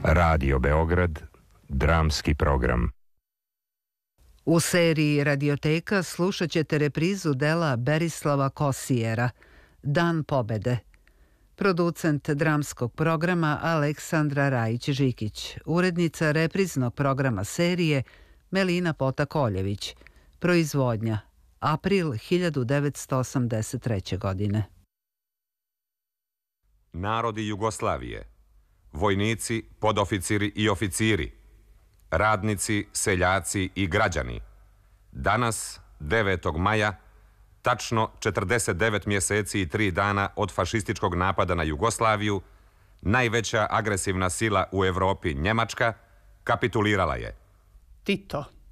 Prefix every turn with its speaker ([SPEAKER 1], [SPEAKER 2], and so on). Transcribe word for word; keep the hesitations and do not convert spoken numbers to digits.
[SPEAKER 1] Radio Beograd, dramski program.
[SPEAKER 2] U seriji Radioteka slušat ćete reprizu dela Berislava Kosijera, Dan pobede. Producent dramskog programa Aleksandra Rajić-Žikić, urednica repriznog programa serije Melina Potak-Oljević, proizvodnja april hiljadu devetsto osamdeset treće. godine.
[SPEAKER 3] Narodi Jugoslavije, vojnici, podoficiri i oficiri, radnici, seljaci i građani. Danas, devetog maja, tačno četrdeset devet mjeseci i tri dana od fašističkog napada na Jugoslaviju, najveća agresivna sila u Evropi, Njemačka, kapitulirala je.
[SPEAKER 4] Tito.